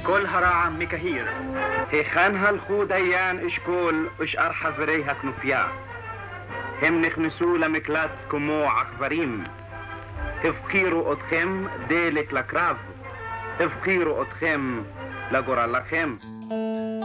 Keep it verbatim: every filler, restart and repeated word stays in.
כל הרעם מקהיר. היכן הלכו דיין אשכול ושאר חברי הכנופיה? הם נכנסו למקלט כמו עכברים. הפקירו אתכם דלק לקרב, הפקירו אתכם לגורלכם.